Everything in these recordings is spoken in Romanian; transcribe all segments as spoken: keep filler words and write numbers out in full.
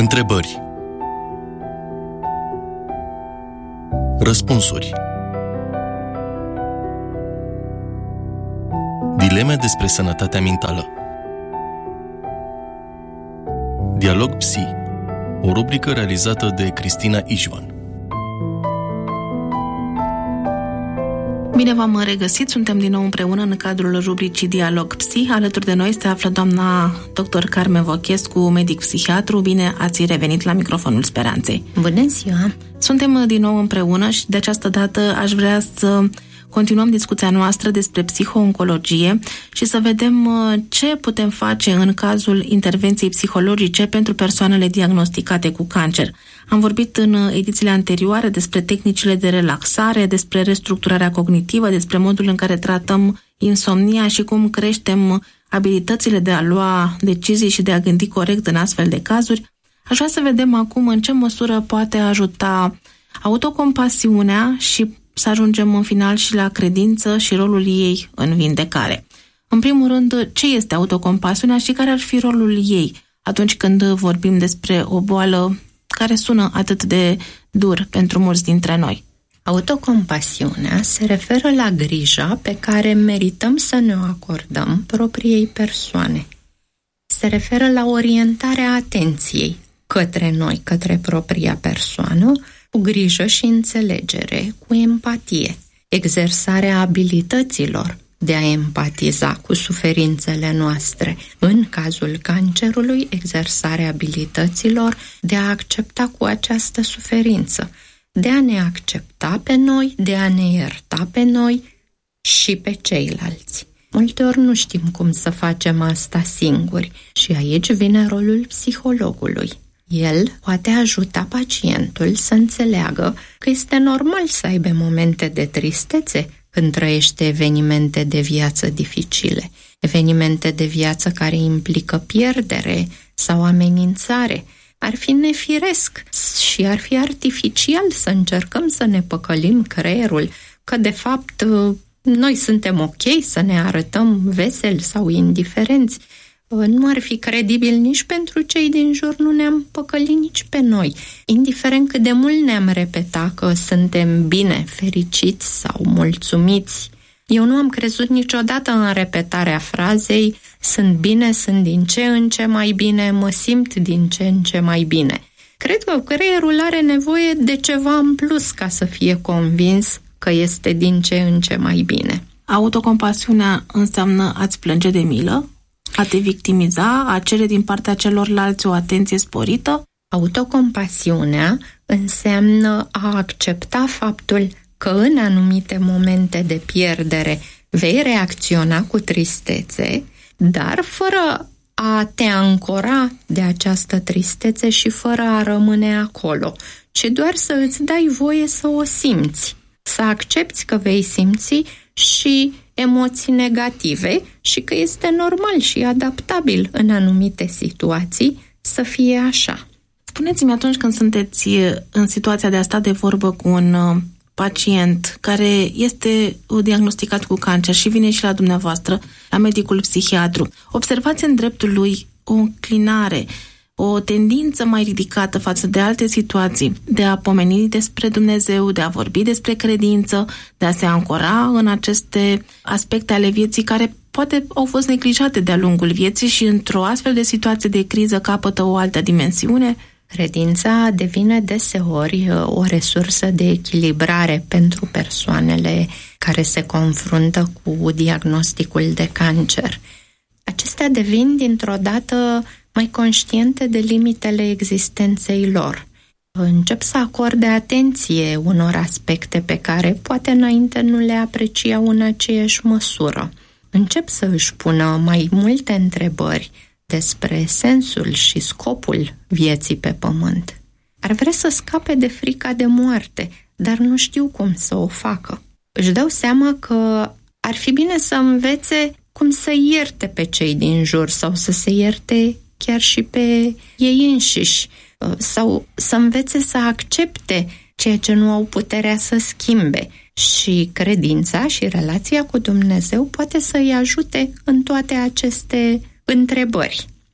Întrebări. Răspunsuri. Dileme despre sănătatea mentală. Dialog Psi, o rubrică realizată de Cristina Ișvan. Bine v-am regăsit, suntem din nou împreună în cadrul rubricii Dialog Psi. Alături de noi se află doamna doctor Carmen Vochescu, medic psihiatru. Bine ați revenit la microfonul Speranței. Bună ziua! Suntem din nou împreună și de această dată aș vrea să continuăm discuția noastră despre psiho-oncologie și să vedem ce putem face în cazul intervenției psihologice pentru persoanele diagnosticate cu cancer. Am vorbit în edițiile anterioare despre tehnicile de relaxare, despre restructurarea cognitivă, despre modul în care tratăm insomnia și cum creștem abilitățile de a lua decizii și de a gândi corect în astfel de cazuri. Aș vrea să vedem acum în ce măsură poate ajuta autocompasiunea și să ajungem în final și la credință și rolul ei în vindecare. În primul rând, ce este autocompasiunea și care ar fi rolul ei atunci când vorbim despre o boală care sună atât de dur pentru mulți dintre noi? Autocompasiunea se referă la grija pe care merităm să ne o acordăm propriei persoane. Se referă la orientarea atenției către noi, către propria persoană, cu grijă și înțelegere, cu empatie, exersarea abilităților de a empatiza cu suferințele noastre. În cazul cancerului, exersarea abilităților de a accepta cu această suferință, de a ne accepta pe noi, de a ne ierta pe noi și pe ceilalți. Multe ori nu știm cum să facem asta singuri și aici vine rolul psihologului. El poate ajuta pacientul să înțeleagă că este normal să aibă momente de tristețe când trăiește evenimente de viață dificile, evenimente de viață care implică pierdere sau amenințare. Ar fi nefiresc și ar fi artificial să încercăm să ne păcălim creierul că de fapt noi suntem ok, să ne arătăm veseli sau indiferenți. Nu ar fi credibil nici pentru cei din jur, nu ne-am păcălit nici pe noi. Indiferent cât de mult ne-am repetat că suntem bine, fericiți sau mulțumiți. Eu nu am crezut niciodată în repetarea frazei sunt bine, sunt din ce în ce mai bine, mă simt din ce în ce mai bine. Cred că creierul are nevoie de ceva în plus ca să fie convins că este din ce în ce mai bine. Autocompasiunea înseamnă a-ți plânge de milă? A te victimiza, a cere din partea celorlalți o atenție sporită? Autocompasiunea înseamnă a accepta faptul că în anumite momente de pierdere vei reacționa cu tristețe, dar fără a te ancora de această tristețe și fără a rămâne acolo, ci doar să îți dai voie să o simți, să accepti că vei simți și emoții negative și că este normal și adaptabil în anumite situații să fie așa. Spuneți-mi, atunci când sunteți în situația de a sta de vorbă cu un pacient care este diagnosticat cu cancer și vine și la dumneavoastră, la medicul psihiatru, observați în dreptul lui o înclinare, o tendință mai ridicată față de alte situații, de a pomeni despre Dumnezeu, de a vorbi despre credință, de a se ancora în aceste aspecte ale vieții care poate au fost neglijate de-a lungul vieții și într-o astfel de situație de criză capătă o altă dimensiune? Credința devine deseori o resursă de echilibrare pentru persoanele care se confruntă cu diagnosticul de cancer. Acestea devin dintr-o dată mai conștiente de limitele existenței lor. Încep să acorde atenție unor aspecte pe care poate înainte nu le apreciau în aceeași măsură. Încep să își pună mai multe întrebări despre sensul și scopul vieții pe pământ. Ar vrea să scape de frica de moarte, dar nu știu cum să o facă. Își dau seama că ar fi bine să învețe cum să ierte pe cei din jur sau să se ierte chiar și pe ei înșiși, sau să învețe să accepte ceea ce nu au puterea să schimbe. Și credința și relația cu Dumnezeu poate să-i ajute în toate aceste întrebări.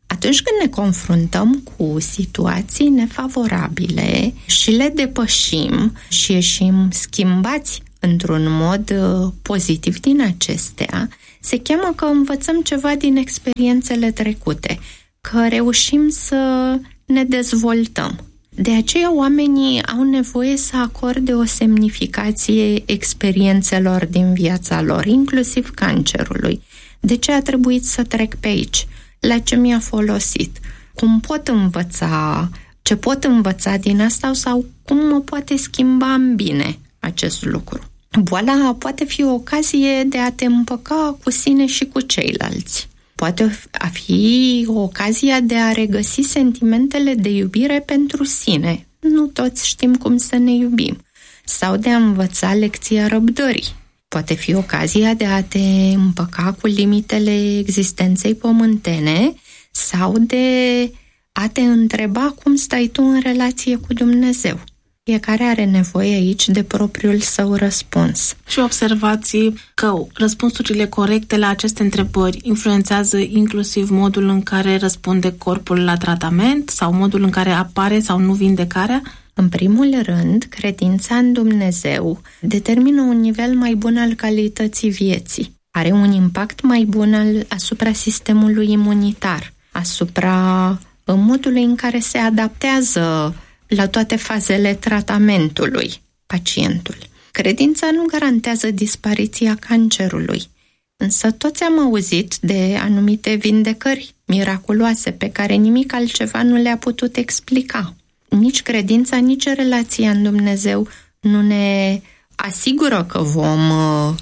Atunci când ne confruntăm cu situații nefavorabile și le depășim și ieșim schimbați într-un mod pozitiv din acestea, se cheamă că învățăm ceva din experiențele trecute, că reușim să ne dezvoltăm. De aceea oamenii au nevoie să acorde o semnificație experiențelor din viața lor, inclusiv cancerului. De ce a trebuit să trec pe aici? La ce mi-a folosit? Cum pot învăța? Ce pot învăța din asta sau cum mă poate schimba în bine acest lucru? Boala poate fi o ocazie de a te împăca cu sine și cu ceilalți. Poate fi ocazia de a regăsi sentimentele de iubire pentru sine. Nu toți știm cum să ne iubim. Sau de a învăța lecția răbdării. Poate fi ocazia de a te împăca cu limitele existenței pământene sau de a te întreba cum stai tu în relație cu Dumnezeu. Fiecare are nevoie aici de propriul său răspuns. Și observați că răspunsurile corecte la aceste întrebări influențează inclusiv modul în care răspunde corpul la tratament sau modul în care apare sau nu vindecarea? În primul rând, credința în Dumnezeu determină un nivel mai bun al calității vieții. Are un impact mai bun al, asupra sistemului imunitar, asupra modului în care se adaptează la toate fazele tratamentului pacientul. Credința nu garantează dispariția cancerului, însă toți am auzit de anumite vindecări miraculoase pe care nimic altceva nu le-a putut explica. Nici credința, nici relația în Dumnezeu nu ne asigură că vom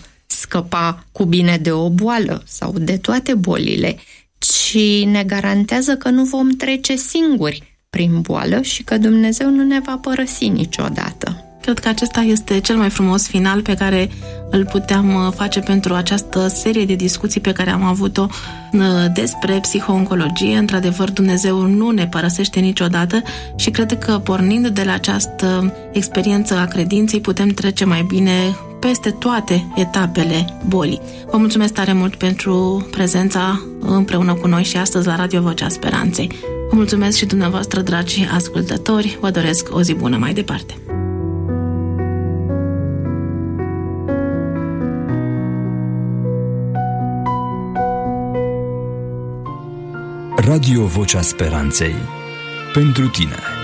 scăpa cu bine de o boală sau de toate bolile, ci ne garantează că nu vom trece singuri prin boală și că Dumnezeu nu ne va părăsi niciodată. Cred că acesta este cel mai frumos final pe care îl puteam face pentru această serie de discuții pe care am avut-o despre psiho-oncologie. Într-adevăr, Dumnezeu nu ne părăsește niciodată și cred că pornind de la această experiență a credinței putem trece mai bine peste toate etapele bolii. Vă mulțumesc tare mult pentru prezența împreună cu noi și astăzi la Radio Vocea Speranței. Vă mulțumesc și dumneavoastră, dragi ascultători. Vă doresc o zi bună mai departe. Radio Vocea Speranței. Pentru tine.